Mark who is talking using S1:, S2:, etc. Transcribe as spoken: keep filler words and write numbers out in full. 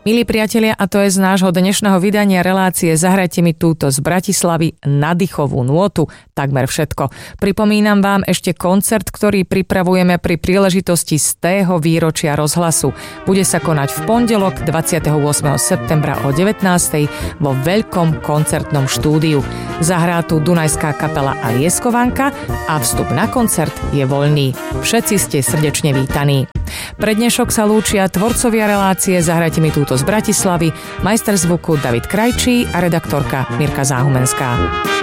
S1: Milí priatelia, a to je z nášho dnešného vydania relácie Zahrajte mi túto z Bratislavy nadýchovú nôtu, takmer všetko. Pripomínam vám ešte koncert, ktorý pripravujeme pri príležitosti stého výročia rozhlasu. Bude sa konať v pondelok dvadsiateho ôsmeho septembra o devätnástej vo veľkom koncertnom štúdiu. Zahrá tu Dunajská kapela a Lieskovanka a vstup na koncert je voľný. Všetci ste srdečne vítaní. Pre dnešok sa lúčia tvorcovia relácie Zahrajte mi túto z Bratislavy, majster zvuku David Krajčí a redaktorka Mirka Záhumenská.